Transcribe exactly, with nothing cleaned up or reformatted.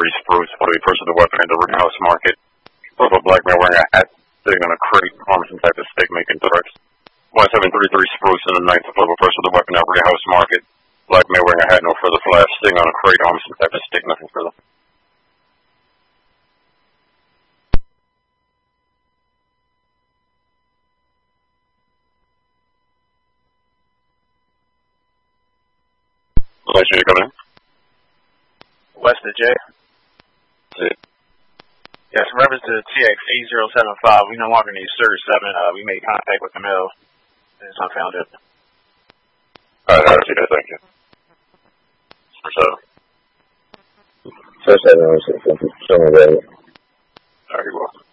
thirty-three Spruce, forty purchased the weapon at the Rittenhouse Market. Of a black man wearing a hat, sitting on a crate, armed some type of stick making threats. one seven three three Spruce in the ninth of a purchased the weapon at Rittenhouse Market. Black man wearing a hat, no further flash, sitting on a crate, armed some type of stick, nothing further. Make sure you come in. West of J. See. Yes, in reference to T X eight zero seven five, we no longer need Surge seven. Uh, we made contact with the mail. It's unfounded. Alright, I see that, thank you. Surge seven. Surge seven, show me that. Alright, you will.